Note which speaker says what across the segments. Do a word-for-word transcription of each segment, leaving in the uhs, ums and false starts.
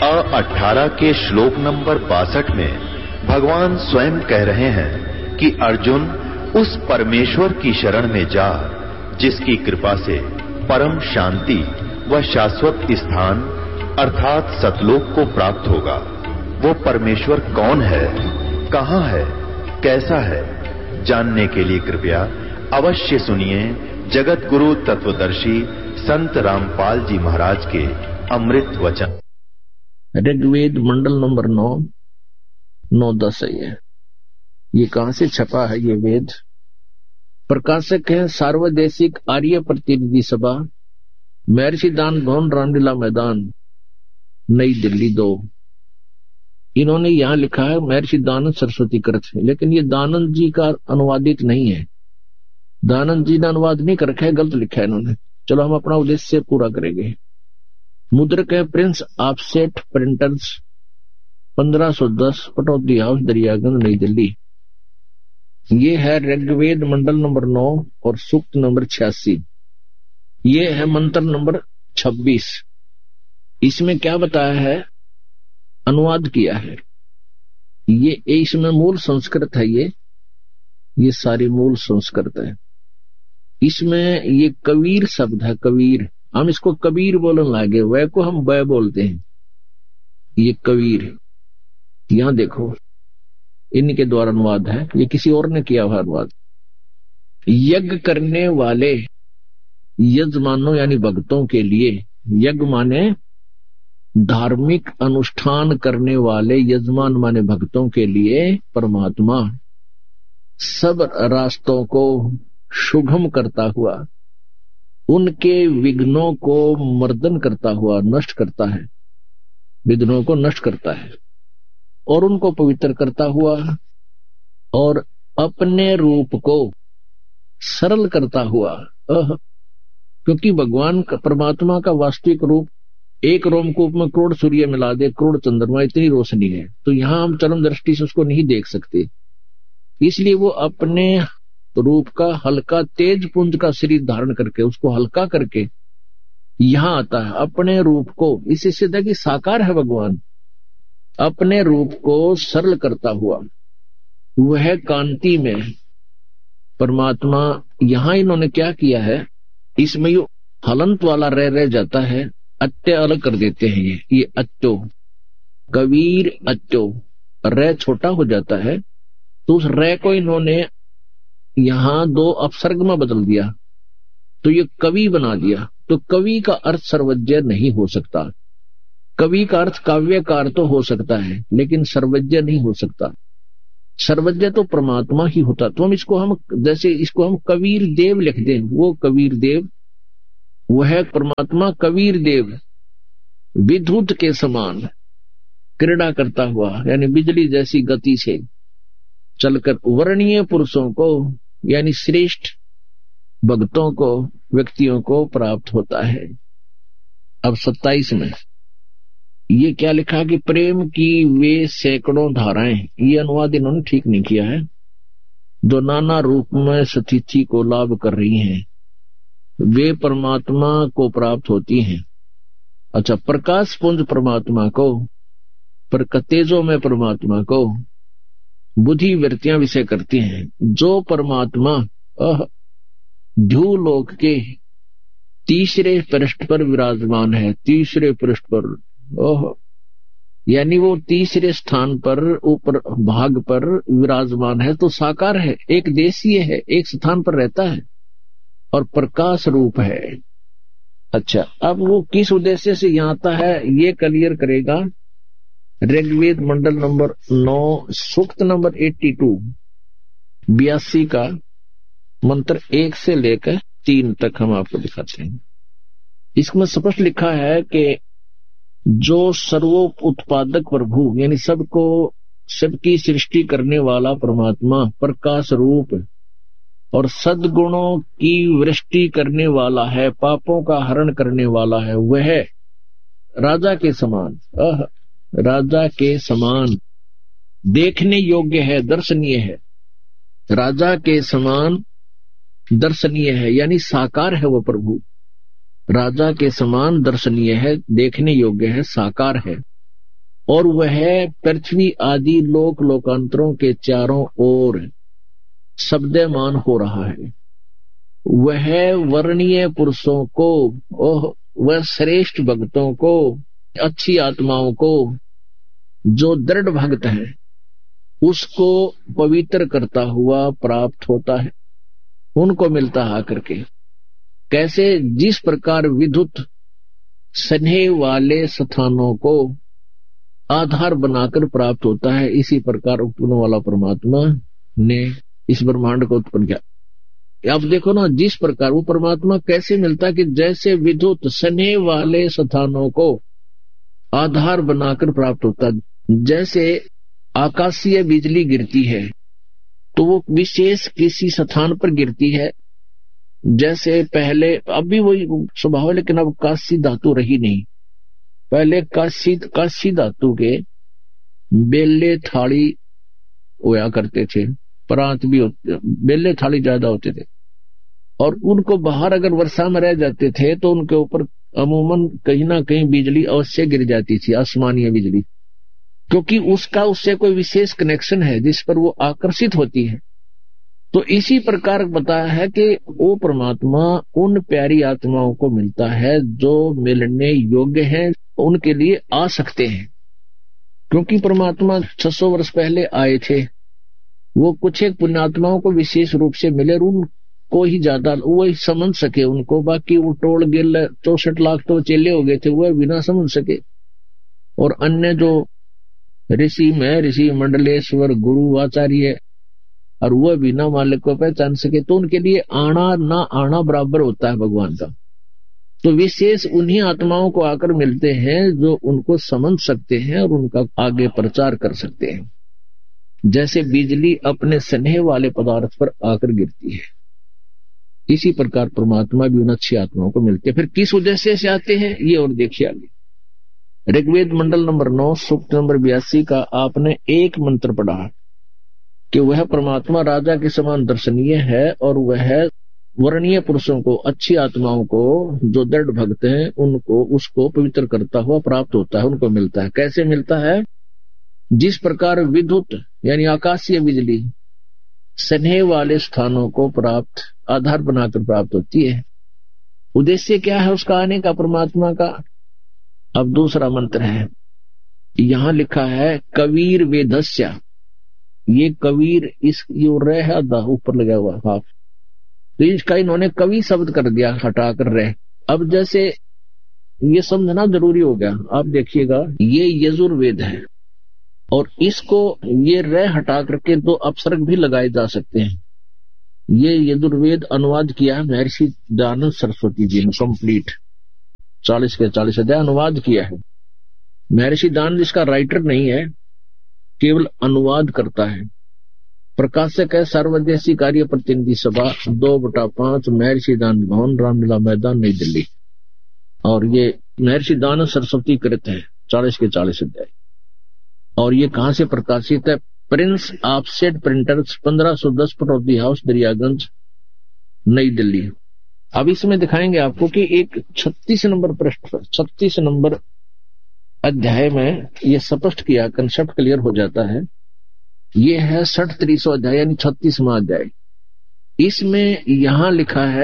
Speaker 1: अ अठारह के श्लोक नंबर बासठ में भगवान स्वयं कह रहे हैं कि अर्जुन उस परमेश्वर की शरण में जा जिसकी कृपा से परम शांति व शाश्वत स्थान अर्थात सतलोक को प्राप्त होगा। वो परमेश्वर कौन है, कहां है, कैसा है, जानने के लिए कृपया अवश्य सुनिए जगत गुरु तत्वदर्शी संत रामपाल जी महाराज के अमृत वचन।
Speaker 2: ऋग्वेद मंडल नंबर नौ नौ दस है ये ये कहां से छपा है ये वेद? प्रकाशक है सार्वदेशिक आर्य प्रतिनिधि सभा, महर्षि दान भवन, रामलीला मैदान, नई दिल्ली दो। इन्होंने यहां लिखा है महर्षि दानंद सरस्वती कृत है, लेकिन ये दानंद जी का अनुवादित नहीं है। दानंद जी ने अनुवाद नहीं कर रखा है, गलत लिखा है इन्होंने। चलो हम अपना उद्देश्य पूरा करेंगे। मुद्रक है प्रिंस ऑफसेट प्रिंटर्स, पंद्रह सौ दस, पटौदी हाउस, दरियागंज, नई दिल्ली। ये है ऋग्वेद मंडल नंबर नौ और सूक्त नंबर छियासी। ये है मंत्र नंबर छब्बीस। इसमें क्या बताया है, अनुवाद किया है। ये इसमें मूल संस्कृत है, ये ये सारी मूल संस्कृत है। इसमें ये कबीर शब्द है, कबीर। हम इसको कबीर बोलने लगे, वह को हम वह बोलते हैं। ये कबीर, यहां देखो इनके द्वारा अनुवाद है, ये किसी और ने किया हुआ अनुवाद। यज्ञ करने वाले यजमानों यानी भक्तों के लिए, यज्ञ माने धार्मिक अनुष्ठान करने वाले, यजमान माने भक्तों के लिए परमात्मा सब रास्तों को सुगम करता हुआ, उनके विघ्नों को मर्दन करता हुआ नष्ट करता है, विघ्नों को नष्ट करता है और उनको पवित्र करता हुआ और अपने रूप को सरल करता हुआ। क्योंकि भगवान का, परमात्मा का वास्तविक रूप एक रोमकूप में करोड़ सूर्य मिला दे, करोड़ चंद्रमा, इतनी रोशनी है, तो यहां हम चरम दृष्टि से उसको नहीं देख सकते। इसलिए वो अपने रूप का हल्का तेज पुंज का शरीर धारण करके, उसको हल्का करके यहां आता है अपने रूप को। इससे सिद्ध है कि साकार है भगवान। अपने रूप को सरल करता हुआ वह कांति में परमात्मा, यहां इन्होंने क्या किया है, इसमें यो हलंत वाला रह रह जाता है, अत्य अलग कर देते हैं। ये ये अत्यो, कबीर अत्यो, रे छोटा हो जाता है, तो उस रे को इन्होंने यहां दो अपसर्ग में बदल दिया, तो ये कवि बना दिया। तो कवि का अर्थ सर्वज्ञ नहीं हो सकता। कवि का अर्थ काव्यकार तो हो सकता है, लेकिन सर्वज्ञ नहीं हो सकता। सर्वज्ञ तो परमात्मा ही होता। तो हम इसको हम जैसे इसको हम कबीर देव लिख दें, वो कबीर देव, वह परमात्मा कबीर देव विद्युत के समान क्रीड़ा करता हुआ, यानी बिजली जैसी गति से चलकर वर्णीय पुरुषों को यानी श्रेष्ठ भक्तों को, व्यक्तियों को प्राप्त होता है। अब सत्ताईस में ये क्या लिखा कि प्रेम की वे सैकड़ों धाराएं, ये अनुवाद इन्होंने ठीक नहीं किया है, जो नाना रूप में स्थिति को लाभ कर रही हैं, वे परमात्मा को प्राप्त होती हैं। अच्छा, प्रकाश पुंज परमात्मा को, प्रकतेजों में परमात्मा को बुद्धि वृत्तियां विषय करती हैं। जो परमात्मा ध्युलोक के तीसरे पृष्ठ पर विराजमान है, तीसरे पृष्ठ पर, ओह यानी वो तीसरे स्थान पर, ऊपर भाग पर विराजमान है, तो साकार है, एक देशीय है, एक स्थान पर रहता है और प्रकाश रूप है। अच्छा, अब वो किस उद्देश्य से यहां आता है ये क्लियर करेगा ऋग्वेद मंडल नंबर नौ सूक्त नंबर बयासी बयासी का मंत्र एक से लेकर तीन तक हम आपको दिखाते हैं। इसमें स्पष्ट लिखा है कि जो सर्वो उत्पादक प्रभु यानी सबको, सबकी सृष्टि करने वाला परमात्मा प्रकाश रूप और सद्गुणों की वृष्टि करने वाला है, पापों का हरण करने वाला है, वह राजा के समान, अह राजा के समान देखने योग्य है, दर्शनीय है। राजा के समान दर्शनीय है, यानी साकार है वो प्रभु। राजा के समान दर्शनीय है, देखने योग्य है, साकार है। और वह पृथ्वी आदि लोक लोकांतरों के चारों ओर शब्दमान हो रहा है। वह वर्णीय पुरुषों को, वह श्रेष्ठ भक्तों को, अच्छी आत्माओं को, जो दृढ़ भक्त है उसको पवित्र करता हुआ प्राप्त होता है, उनको मिलता है आकर के। कैसे? जिस प्रकार विद्युत स्नेह वाले स्थानों को आधार बनाकर प्राप्त होता है, इसी प्रकार उत्पन्न वाला परमात्मा ने इस ब्रह्मांड को उत्पन्न किया। अब देखो ना, जिस प्रकार वो परमात्मा कैसे मिलता है कि जैसे विद्युत स्नेह वाले स्थानों को आधार बनाकर प्राप्त होता है। जैसे आकाशीय बिजली गिरती है तो वो विशेष किसी स्थान पर गिरती है, जैसे पहले, अब भी वही स्वभाव है, लेकिन अब काशी धातु रही नहीं। पहले काशी काशी धातु के बेले थाली होया करते थे, परात भी होते, बेले थाली ज्यादा होते थे, और उनको बाहर अगर वर्षा में रह जाते थे तो उनके ऊपर अमूमन कहीं ना कहीं बिजली अवश्य गिर जाती थी, आसमानीय बिजली, क्योंकि उसका उससे कोई विशेष कनेक्शन है जिस पर वो आकर्षित होती है। तो इसी प्रकार बताया है कि वो परमात्मा उन प्यारी आत्माओं को मिलता है जो मिलने योग्य हैं, उनके लिए आ सकते हैं। क्योंकि परमात्मा छह सौ वर्ष पहले आए थे, वो कुछ एक पुण्यात्माओं को विशेष रूप से मिले, उनको ही ज्यादा वो ही समझ सके उनको। बाकी वो टोल गिल चौसठ लाख तो चेले हो गए थे, वह बिना समझ सके। और अन्य जो ऋषि में ऋषि मंडलेश्वर गुरु आचार्य, और वह बिना मालिक को पहचान सके, तो उनके लिए आना ना आना बराबर होता है भगवान का। तो विशेष उन्हीं आत्माओं को आकर मिलते हैं जो उनको समझ सकते हैं और उनका आगे प्रचार कर सकते हैं। जैसे बिजली अपने स्नेह वाले पदार्थ पर आकर गिरती है, इसी प्रकार परमात्मा भी उन अच्छी आत्माओं को मिलते हैं। फिर किस उद्देश्य से आते हैं ये और देखिए आगे। ऋग्वेद मंडल नंबर नौ सूक्त नंबर बयासी का आपने एक मंत्र पढ़ा कि वह परमात्मा राजा के समान दर्शनीय है, और वह वर्णीय पुरुषों को, अच्छी आत्माओं को, जो दृढ़ भक्त हैं उनको, उसको पवित्र करता हुआ प्राप्त होता है, उनको मिलता है। कैसे मिलता है? जिस प्रकार विद्युत यानी आकाशीय बिजली स्नेह वाले स्थानों को प्राप्त आधार बनाकर प्राप्त होती है। उद्देश्य क्या है उसका आने का, परमात्मा का? अब दूसरा मंत्र है, यहां लिखा है कबीर वेदस्य। ये कबीर, इस यो रह है ऊपर लगा हुआ हाफ, तो इसका इन्होंने कवि शब्द कर दिया हटाकर रह। अब जैसे ये समझना जरूरी हो गया। आप देखिएगा, ये यजुर्वेद है और इसको ये रह हटा करके दो अपसर्ग भी लगाए जा सकते हैं। ये यजुर्वेद अनुवाद किया है महर्षि दयानंद सरस्वती जी ने, कंप्लीट चालीस के चालीस अध्याय अनुवाद किया है। महर्षि दयानंद इसका राइटर नहीं है, केवल अनुवाद करता है। प्रकाशक है सर्वदेशी कार्य प्रतिनिधि सभा, दो बटा पांच, महर्षि दयानंद भवन, रामलीला मैदान, नई दिल्ली। और ये महर्षि दयानंद सरस्वती कृत है, चालीस के चालीस अध्याय। और ये कहां से प्रकाशित है? प्रिंस ऑफसेट प्रिंटर्स, पंद्रह सौ दस पटौदी हाउस, दरियागंज, नई दिल्ली। अब इसमें दिखाएंगे आपको कि एक छत्तीस नंबर पृष्ठ, छत्तीस नंबर अध्याय में ये स्पष्ट किया, कंसेप्ट क्लियर हो जाता है। ये है सठ त्रीसो अध्याय यानी छत्तीसवां अध्याय। इसमें यहां लिखा है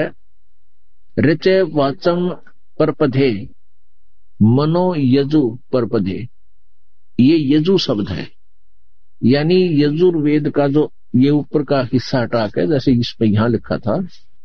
Speaker 2: ऋचे वाचम परपधे मनो यजु परपधे। ये यजु शब्द है, यानी यजुर्वेद का जो ये ऊपर का हिस्सा हटाक है, जैसे इसमें यहां लिखा था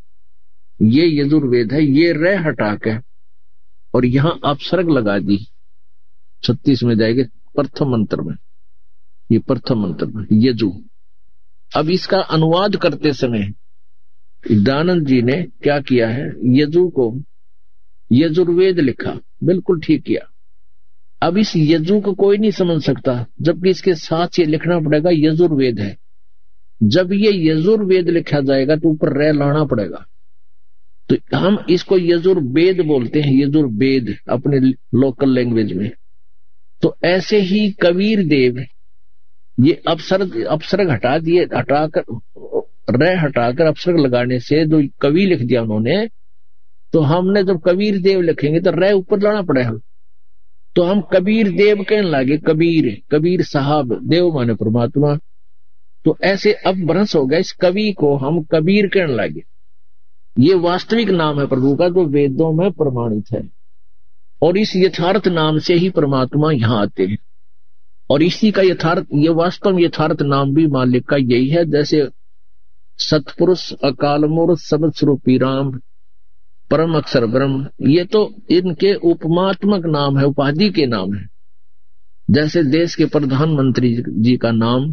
Speaker 2: ये यजुर्वेद है, ये रह हटाक है और यहां अपसर्ग लगा दी। छत्तीस में जाएंगे प्रथम मंत्र में, ये प्रथम मंत्र में यजु। अब इसका अनुवाद करते समय दयानंद जी ने क्या किया है, यजु को यजुर्वेद लिखा, बिल्कुल ठीक किया। अब इस यजु को कोई नहीं समझ सकता, जबकि इसके साथ ये लिखना पड़ेगा यजुर्वेद है। जब ये यजुर्वेद लिखा जाएगा तो ऊपर रह लाना पड़ेगा, तो हम इसको यजुर्वेद बोलते हैं, यजुर्वेद अपने लोकल लैंग्वेज में। तो ऐसे ही कबीर देव ये अपसर्ग अपसर्ग हटा दिए, हटाकर रह हटाकर अपसर्ग लगाने से जो कवि लिख दिया उन्होंने, तो हमने जब कबीर देव लिखेंगे तो रह ऊपर लाना पड़ेगा। तो हम कबीर देव कहने लगे, कबीर कबीर साहब, देव माने परमात्मा। तो ऐसे अब भ्रंश हो गया, इस कवि को हम कबीर कहने लगे। ये वास्तविक नाम है प्रभु का जो वेदों में प्रमाणित है, और इस यथार्थ नाम से ही परमात्मा यहाँ आते हैं। और इसी का यथार्थ, ये वास्तव में यथार्थ नाम भी मालिक का यही है। जैसे सतपुरुष, अकाल मूर्त, सबद स्वरूपी राम, परम अक्षर ब्रह्म, ये तो इनके उपमात्मक नाम है, उपाधि के नाम है। जैसे देश के प्रधानमंत्री जी का नाम,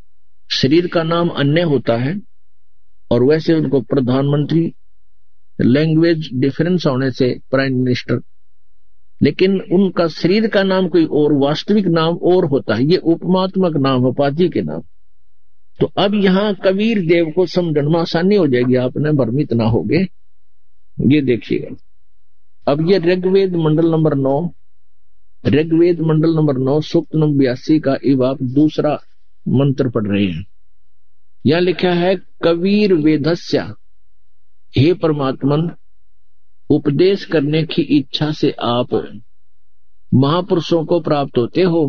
Speaker 2: शरीर का नाम अन्य होता है, और वैसे उनको प्रधानमंत्री, लैंग्वेज डिफरेंस होने से प्राइम मिनिस्टर, लेकिन उनका शरीर का नाम कोई और, वास्तविक नाम और होता है। ये उपमात्मक नाम, उपाधि के नाम। तो अब यहाँ कबीर देव को समझने में आसानी हो जाएगी, आपने भ्रमित ना होगे। ये देखिएगा, अब ये ऋग्वेद मंडल नंबर नौ, ऋग्वेद मंडल नंबर नौ सूक्त नंबर बयासी का अब आप दूसरा मंत्र पढ़ रहे हैं। यह लिखा है, कबीर वेदस्य, हे परमात्मन, उपदेश करने की इच्छा से आप महापुरुषों को प्राप्त होते हो,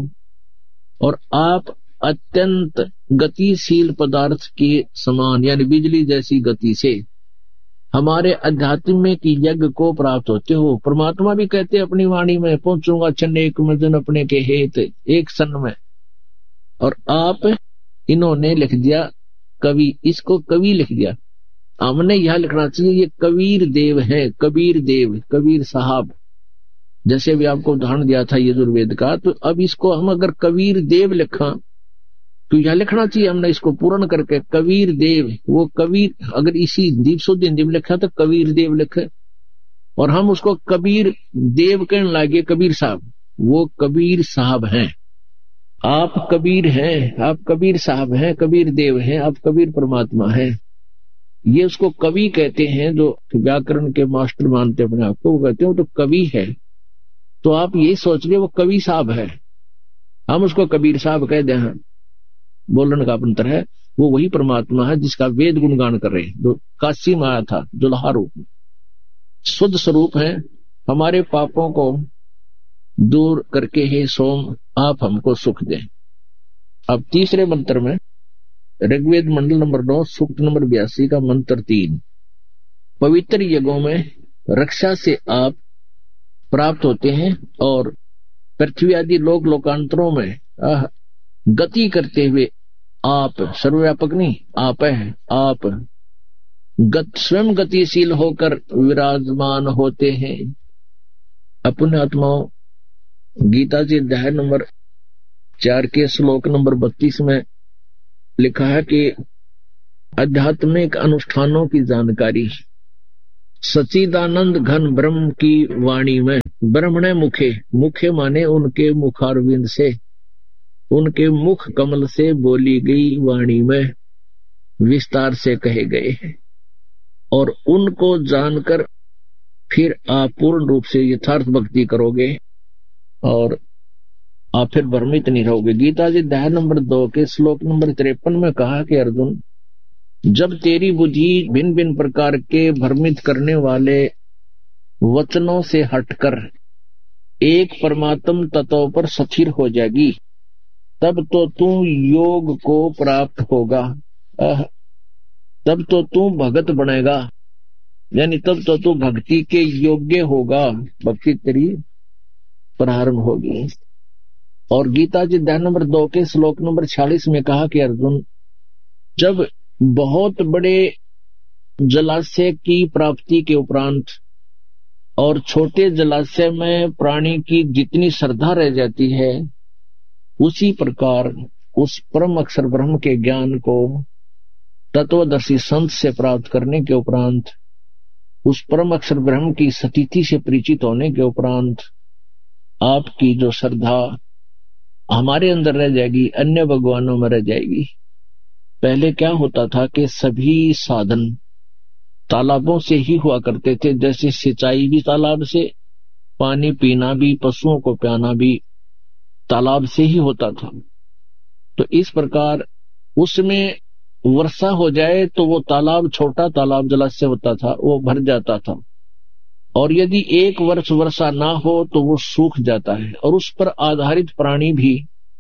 Speaker 2: और आप अत्यंत गतिशील पदार्थ के समान, यानी बिजली जैसी गति से हमारे अध्यात्म की यज्ञ को प्राप्त होते हो। परमात्मा भी कहते अपनी वाणी में, पहुंचूंगा छन्न एक मजन अपने के हेत, एक सन में। और आप, इन्होंने लिख दिया कवि, इसको कवि लिख दिया। हमने यह लिखना चाहिए ये कबीर देव है, कबीर देव, कबीर साहब। जैसे भी आपको उदाहरण दिया था यजुर्वेद का, तो अब इसको हम अगर कबीर देव लिखा तो यह लिखना चाहिए हमने इसको पूर्ण करके कबीर देव। वो कबीर अगर इसी दीप शुद्ध हिंदी में लिखा तो कबीर देव लिखे, और हम उसको कबीर देव कहने लगे, कबीर साहब। वो कबीर साहब हैं, आप कबीर हैं, आप कबीर साहब हैं, कबीर देव हैं, आप कबीर परमात्मा हैं। ये उसको कवि कहते हैं, जो व्याकरण के मास्टर मानते अपने आप को, वो कहते हैं वो तो कवि है। तो आप ये सोच रहे वो कवि साहब है, हम उसको कबीर साहब कह दें, बोलने का अंतर है। वो वही परमात्मा है जिसका वेद गुणगान कर रहे हैं, जो काशी में आया था जुल्हा रूप में, शुद्ध स्वरूप है। हमारे पापों को दूर करके हे सोम आप हमको सुख दें। अब तीसरे मंत्र में, ऋग्वेद मंडल नंबर नौ सूक्त नंबर बयासी का मंत्र तीन, पवित्र यज्ञों में रक्षा से आप प्राप्त होते हैं, और पृथ्वी आदि लोक लोकांतरों में गति करते हुए आप, सर्वव्यापक नहीं, आप है, आप गत स्वयं गतिशील होकर विराजमान होते हैं। अपने आत्माओं, गीता जी अध्याय नंबर चार के श्लोक नंबर बत्तीस में लिखा है कि आध्यात्मिक अनुष्ठानों की जानकारी सच्चिदानंद घन ब्रह्म की वाणी में, ब्रह्मणे मुखे, मुखे माने उनके मुखारविंद से, उनके मुख कमल से बोली गई वाणी में विस्तार से कहे गए हैं। और उनको जानकर फिर आप पूर्ण रूप से यथार्थ भक्ति करोगे, और आप फिर भ्रमित नहीं रहोगे। गीता जी अध्याय नंबर दो के श्लोक नंबर तिरपन में कहा कि अर्जुन, जब तेरी बुद्धि भिन्न भिन्न प्रकार के भ्रमित करने वाले वचनों से हटकर एक परमात्म तत्व पर स्थिर हो जाएगी, तब तो तू योग को प्राप्त होगा, तब तो तू भगत बनेगा, यानी तब तो तू भक्ति के योग्य होगा, भक्ति तेरी प्रारंभ होगी। और गीता जी अध्याय नंबर दो के श्लोक नंबर छियालीस में कहा कि अर्जुन, जब बहुत बड़े जलाशय की प्राप्ति के उपरांत और छोटे जलाशय में प्राणी की जितनी श्रद्धा रह जाती है, उसी प्रकार उस परम अक्षर ब्रह्म के ज्ञान को तत्वदर्शी संत से प्राप्त करने के उपरांत, उस परम अक्षर ब्रह्म की स्थिति से परिचित होने के उपरांत आपकी जो श्रद्धा हमारे अंदर रह जाएगी, अन्य भगवानों में रह जाएगी। पहले क्या होता था कि सभी साधन तालाबों से ही हुआ करते थे, जैसे सिंचाई भी तालाब से, पानी पीना भी, पशुओं को प्याना भी तालाब से ही होता था। तो इस प्रकार उसमें वर्षा हो जाए तो वो तालाब, छोटा तालाब जलाशय होता था, वो भर जाता था, और यदि एक वर्ष वर्षा ना हो तो वो सूख जाता है, और उस पर आधारित प्राणी भी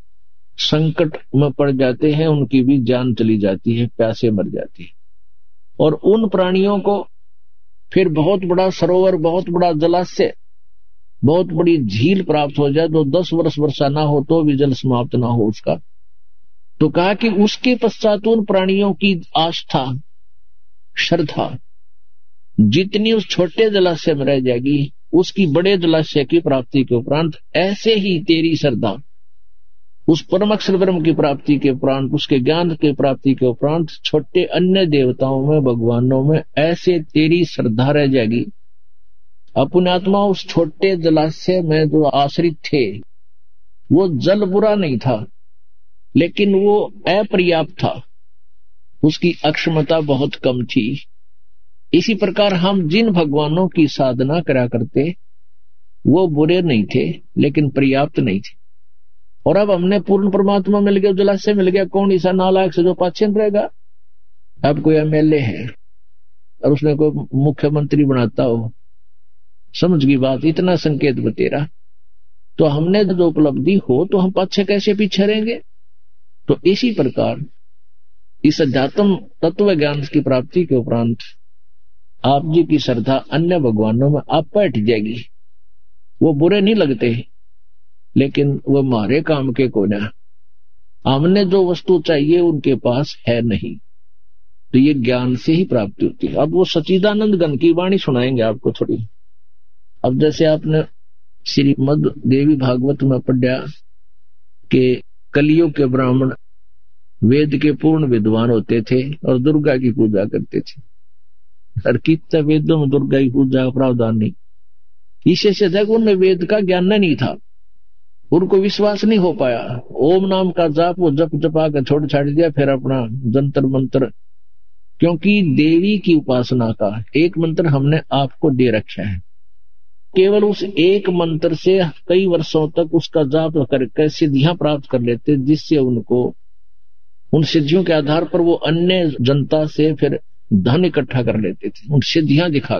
Speaker 2: संकट में पड़ जाते हैं, उनकी भी जान चली जाती है, प्यासे मर जाती है। और उन प्राणियों को फिर बहुत बड़ा सरोवर, बहुत बड़ा जलाशय, बहुत बड़ी झील प्राप्त हो जाए तो दस वर्ष वर्षा ना हो तो भी जल समाप्त ना हो उसका, तो कहा कि उसके पश्चात उन प्राणियों की आस्था, श्रद्धा जितनी उस छोटे जलाशय में रह जाएगी, उसकी बड़े जलाशय की प्राप्ति के उपरांत ऐसे ही तेरी श्रद्धा उस परम अक्षर ब्रह्म की प्राप्ति के उपरांत, उसके ज्ञान के प्राप्ति के उपरांत छोटे अन्य देवताओं में, भगवानों में ऐसे तेरी श्रद्धा रह जाएगी। अपने आत्मा उस छोटे जलाशय में जो आश्रित थे, वो जल बुरा नहीं था, लेकिन वो अपर्याप्त था, उसकी अक्षमता बहुत कम थी। इसी प्रकार हम जिन भगवानों की साधना करा करते वो बुरे नहीं थे, लेकिन पर्याप्त नहीं थे। और अब हमने पूर्ण परमात्मा मिल गया, जलाशय मिल गया, कौन ऐसा नालायक से जो पाछन रहेगा। अब कोई एमएलए है और उसने कोई मुख्यमंत्री बनाता हो, समझ गई बात, इतना संकेत बतेरा, तो हमने जो उपलब्धि हो तो हम पाछे कैसे पीछे रहेंगे। तो इसी प्रकार इस अध्यात्म तत्व ज्ञान की प्राप्ति के उपरांत आप जी की श्रद्धा अन्य भगवानों में आप बैठ जाएगी। वो बुरे नहीं लगते, लेकिन वो हमारे काम के को ना, हमने जो वस्तु चाहिए उनके पास है नहीं, तो ये ज्ञान से ही प्राप्ति होती है। अब वो सच्चिदानंद घन की वाणी सुनाएंगे आपको थोड़ी। अब जैसे आपने श्रीमद देवी भागवत में पढ़ा कि कलियुग के ब्राह्मण वेद के पूर्ण विद्वान होते थे और दुर्गा की पूजा करते थे, और कितने वेदों में दुर्गा की पूजा का प्रावधान नहीं। इसे से तक उनमें वेद का ज्ञान नहीं था, उनको विश्वास नहीं हो पाया। ओम नाम का जाप वो जप जपा कर छोड़ छाड़ दिया, फिर अपना जंतर मंत्र, क्योंकि देवी की उपासना का एक मंत्र हमने आपको दे रखा है, केवल उस एक मंत्र से कई वर्षों तक उसका जाप करके सिद्धियां प्राप्त कर लेते, जिससे उनको उन सिद्धियों के आधार पर वो अन्य जनता से फिर धन इकट्ठा कर लेते थे, उन सिद्धियां दिखा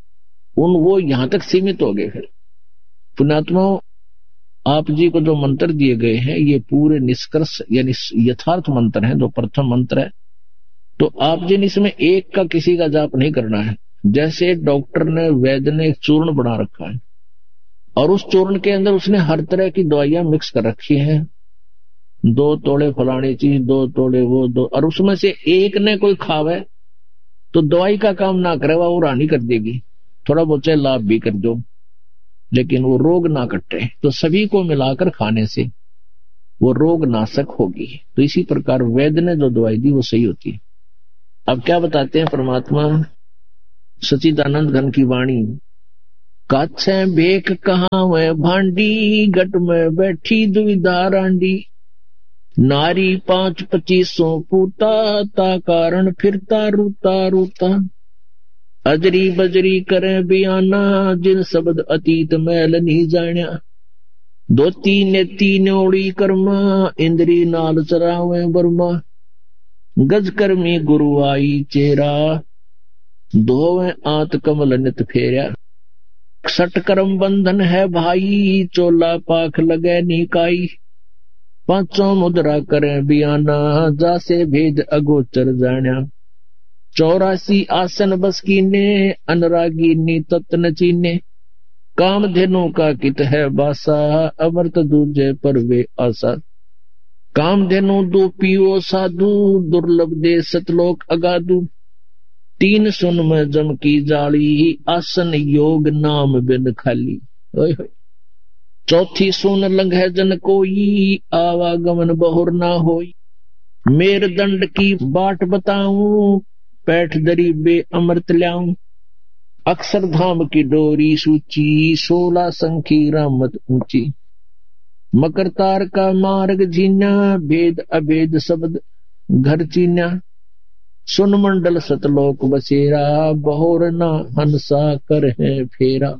Speaker 2: उन वो यहां तक सीमित हो गए। फिर पुण्यात्माओं, आप जी को जो मंत्र दिए गए हैं ये पूरे निष्कर्ष यानी यथार्थ मंत्र हैं, जो प्रथम मंत्र है। तो आप जी ने इसमें एक का किसी का जाप नहीं करना है। जैसे डॉक्टर ने, वैद्य ने एक चूर्ण बना रखा है और उस चूर्ण के अंदर उसने हर तरह की दवाइयां मिक्स कर रखी हैं, दो तोड़े फलानी चीज, दो तोड़े वो दो, और उसमें से एक ने कोई खावे तो दवाई का काम ना करे, वो रानी कर देगी, थोड़ा बहुत चाहे लाभ भी कर दो, लेकिन वो रोग ना कटे। तो सभी को मिलाकर खाने से वो रोग नाशक होगी। तो इसी प्रकार वैद्य ने जो दवाई दी वो सही होती है। अब क्या बताते हैं परमात्मा सच्चिदानंद घन की वाणी। काछे बेक कहाँ वह भांडी, गट में बैठी दुविधा रांडी, नारी पांच पच्चीसों पूता, ता कारण फिरता रूता रूता, अजरी बजरी करे बियाना, जिन शब्द अतीत मैल नहीं जाण्या, दोती नेती न्योड़ी कर्मा, इंद्री नाल चरावे बर्मा, गज कर्मी गुरु आई चेरा, धोवे आत कमल नित फेरा, सट कर्म बंधन है भाई, चोला पाख लगे निकाई, पांचों मुद्रा करे बियाना, जासे भेद अगोचर जाण्या, चौरासी आसन बस कीने, अनुरागी नी तत्न चीने, काम धेनु का कित है बासा, अमृत दूजे पर वे आशा, काम धेनु दो पियो साधु, दुर्लभ दे सतलोक अगाधु, तीन सुन में जम की जाली, आसन योग नाम बिन खाली, ओए होए, चौथी सुन लंघे जन कोई, आवागमन बहुर ना होई, मेर दंड की बाट बताऊं, पैठ दरी बे अमृत ल्याऊं, अक्षर धाम की डोरी सूची, सोलह संखी रामत ऊंची, मकर तार का मार्ग जीना, भेद अभेद शब्द घर चीना, सुन मंडल सतलोक बसेरा, बहुर ना हंसा कर है फेरा,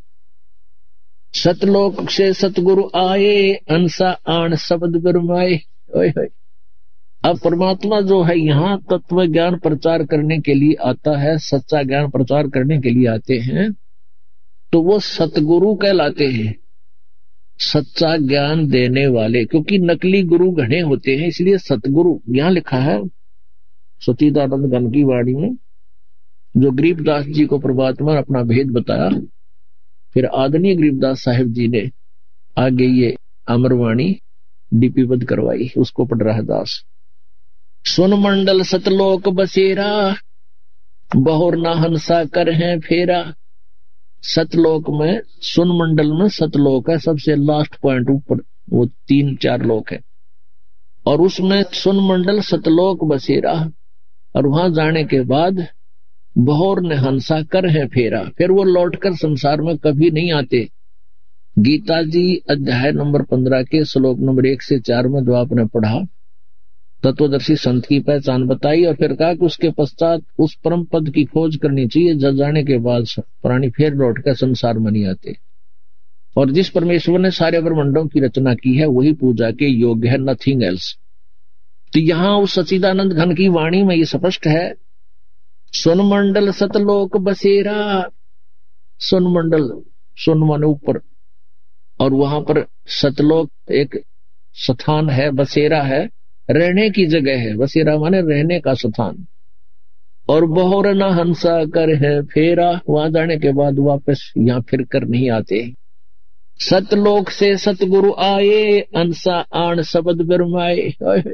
Speaker 2: सतलोक से सतगुरु आए, हंसा आन शब्द बिरमाए। ओए होए, अब परमात्मा जो है यहाँ तत्व ज्ञान प्रचार करने के लिए आता है, सच्चा ज्ञान प्रचार करने के लिए आते हैं। तो वो सतगुरु कहलाते हैं, सच्चा ज्ञान देने वाले। क्योंकि नकली गुरु घने होते हैं, इसलिए सतगुरु। यहां लिखा है सच्चिदानंद घन की वाणी में, जो गरीबदास जी को परमात्मा अपना भेद बताया, फिर आदरणीय गरीबदास साहिब जी ने आगे ये अमरवाणी लिपिबद्ध करवाई, उसको पढ़ रहा है दास। सुन मंडल सतलोक बसेरा, बहुर ना हंसा कर है फेरा। सतलोक में, सुन मंडल में सतलोक है, सबसे लास्ट पॉइंट ऊपर, वो तीन चार लोक है, और उसमें सुन मंडल सतलोक बसेरा। और वहां जाने के बाद बहुर ने हंसा कर है फेरा, फिर वो लौटकर संसार में कभी नहीं आते। गीता जी अध्याय नंबर पंद्रह के श्लोक नंबर एक से चार में जो आपने पढ़ा, तत्वदर्शी संत की पहचान बताई, और फिर कहा कि उसके पश्चात उस परम पद की खोज करनी चाहिए, जब जाने के बाद प्राणी फिर लौटकर संसार में नहीं आते। और जिस परमेश्वर ने सारे ब्रह्मांडों की रचना की है वही पूजा के योग्य है, नथिंग एल्स। तो यहां उस सच्चिदानंद घन की वाणी में ये स्पष्ट है, सुन मंडल सतलोक बसेरा। सुन मंडल, सुन माने ऊपर, और वहां पर सतलोक एक स्थान है, बसेरा है, रहने की जगह है। बसेरा माने रहने का स्थान। और बहुर न हंसा कर है फेरा, वहां जाने के बाद वापस यहां फिर कर नहीं आते। सतलोक से सतगुरु आए, अंसा आण शब्द बिरमाए।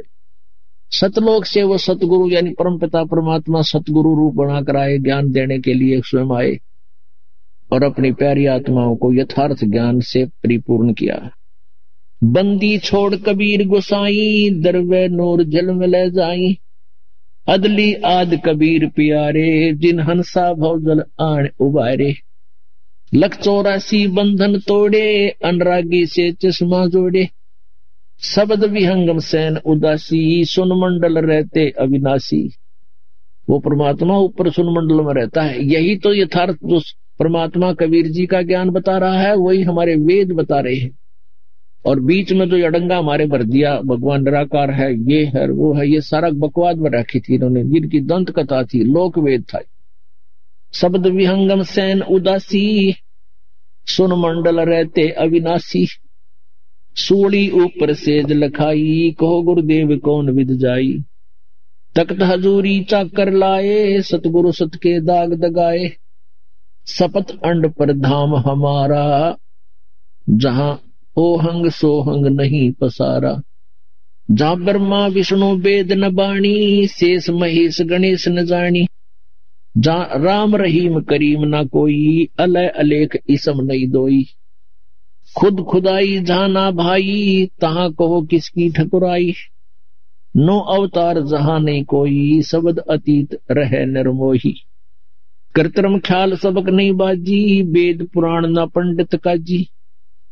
Speaker 2: सतलोक से वो सतगुरु यानी परमपिता परमात्मा सतगुरु रूप बनाकर आए, ज्ञान देने के लिए स्वयं आए, और अपनी प्यारी आत्माओं को यथार्थ ज्ञान से परिपूर्ण किया। बंदी छोड़ कबीर गोसाई, दरवे नूर जल में ले जाई। अदली आद कबीर प्यारे, जिन हंसा भव जल आण उबारे। लख चौरासी बंधन तोड़े, अनुरागी से चश्मा जोड़े। शब्द विहंगम सैन उदासी, सुन मंडल रहते अविनाशी। वो परमात्मा ऊपर सुन मंडल में रहता है। यही तो यथार्थ जो परमात्मा कबीर जी का ज्ञान बता रहा है, वही हमारे वेद बता रहे हैं। और बीच में जो अडंगा हमारे भर दिया, भगवान निराकार है, ये है वो है, ये सारा बकवाद में रखी थी इन्होंने, जिनकी दंत कथा थी, लोक वेद था। शब्द विहंगम सैन उदासी, सुन मंडल रहते अविनाशी। सूड़ी ऊपर सेज लखाई, कहो गुरुदेव कौन विद जाई। तख्त हजूरी चाकर लाए, सतगुरु सत के दाग दगाए। सपत अंड पर धाम हमारा, जहां ओहंग सोहंग नहीं पसारा। जहां ब्रह्मा विष्णु वेद न बाणी, शेष महेश गणेश न जानी। जहां राम रहीम करीम ना कोई, अलय अलेख इसम नहीं दोई। खुद खुदाई जहां ना भाई, तहां कहो किसकी ठकुराई। नो अवतार जहां नहीं कोई, शब्द अतीत रहे निर्मोही। कृत्रिम ख्याल सबक नहीं बाजी, वेद पुराण ना पंडित काजी।